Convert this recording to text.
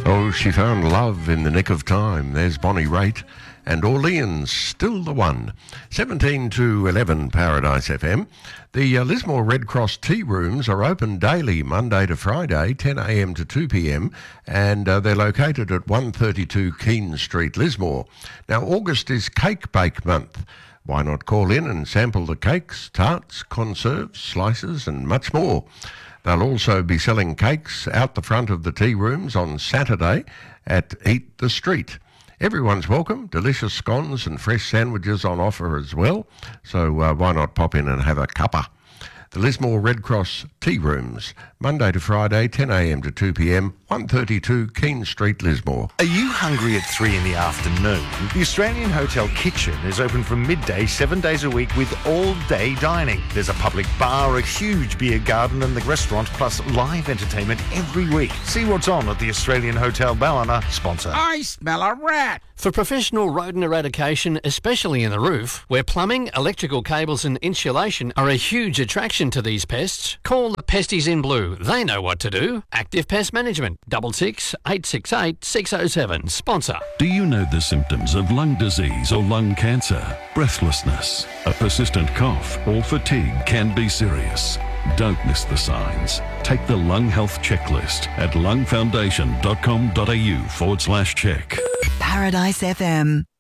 Oh, she found love in the nick of time. There's Bonnie Raitt and Orleans, still the one. 17 to 11 Paradise FM. The Lismore Red Cross tea rooms are open daily, Monday to Friday, 10 a.m. to 2 p.m, and they're located at 132 Keene Street, Lismore. Now, August is Cake Bake Month. Why not call in and sample the cakes, tarts, conserves, slices and much more. They'll also be selling cakes out the front of the tea rooms on Saturday at Eat the Street. Everyone's welcome. Delicious scones and fresh sandwiches on offer as well. So why not pop in and have a cuppa? The Lismore Red Cross tea rooms, Monday to Friday, 10 a.m. to 2 p.m, 132 Keene Street, Lismore. Are you hungry at 3 in the afternoon? The Australian Hotel Kitchen is open from midday, 7 days a week with all-day dining. There's a public bar, a huge beer garden and the restaurant, plus live entertainment every week. See what's on at the Australian Hotel Ballina, sponsor. I smell a rat. For professional rodent eradication, especially in the roof, where plumbing, electrical cables and insulation are a huge attraction to these pests, call the Pesties in Blue. They know what to do. Active Pest Management, 66 868 607. Sponsor. Do you know the symptoms of lung disease or lung cancer? Breathlessness, a persistent cough or fatigue can be serious. Don't miss the signs. Take the Lung Health Checklist at lungfoundation.com.au/check. Paradise FM.